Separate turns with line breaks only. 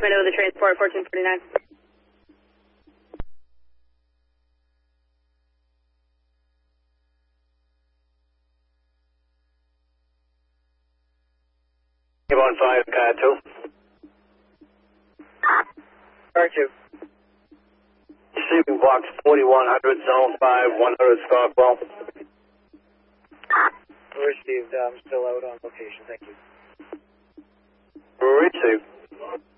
transmitted with the transport 1449.
On 5, car 2.
Car 2.
Receiving box 4100, zone 5, 100 Stockwell.
Received. I'm still out on location. Thank you.
Received.